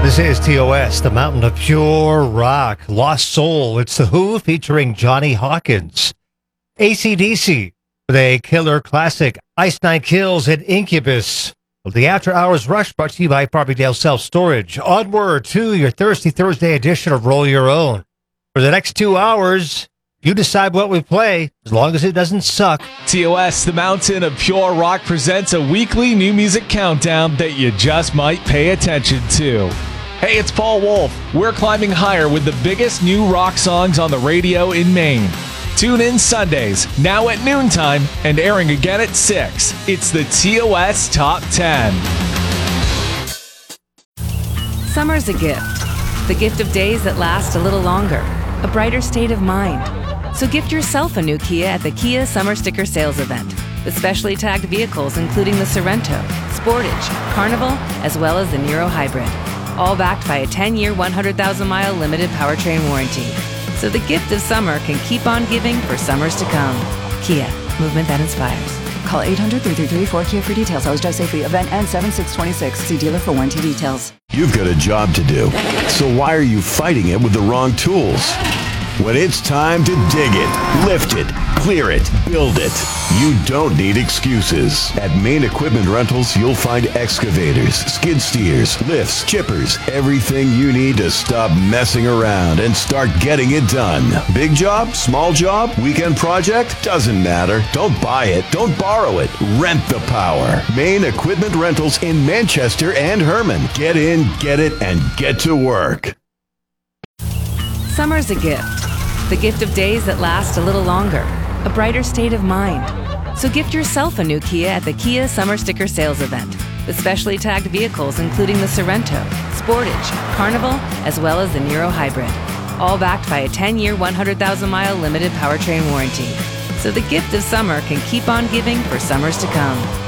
This is TOS, the mountain of pure rock, Lost Soul. It's The Who featuring Johnny Hawkins. AC/DC with a killer classic, Ice Nine Kills and Incubus. The After Hours Rush brought to you by Farmingdale Self Storage. Onward to your Thirsty Thursday edition of Roll Your Own. For the next 2 hours, you decide what we play, as long as it doesn't suck. TOS, the mountain of pure rock, presents a weekly new music countdown that you just might pay attention to. Hey, it's Paul Wolf. We're climbing higher with the biggest new rock songs on the radio in Maine. Tune in Sundays, now at noontime, and airing again at 6. It's the TOS Top 10. Summer's a gift. The gift of days that last a little longer. A brighter state of mind. So gift yourself a new Kia at the Kia Summer Sticker Sales Event. With specially tagged vehicles including the Sorento, Sportage, Carnival, as well as the Niro Hybrid. All backed by a 10-year, 100,000-mile limited powertrain warranty. So the gift of summer can keep on giving for summers to come. Kia, movement that inspires. Call 800-333-4KIA for details. Always drive safely. Event ends 7/6/26. See dealer for warranty details. You've got a job to do, so why are you fighting it with the wrong tools? When it's time to dig it, lift it, clear it, build it, you don't need excuses. At Main Equipment Rentals, you'll find excavators, skid steers, lifts, chippers, everything you need to stop messing around and start getting it done. Big job, small job, weekend project, doesn't matter. Don't buy it, don't borrow it, rent the power. Main Equipment Rentals in Manchester and Herman. Get in, get it, and get to work. Summer's a gift. The gift of days that last a little longer. A brighter state of mind. So gift yourself a new Kia at the Kia Summer Sticker Sales Event. With specially tagged vehicles including the Sorento, Sportage, Carnival, as well as the Niro Hybrid. All backed by a 10-year, 100,000-mile limited powertrain warranty. So the gift of summer can keep on giving for summers to come.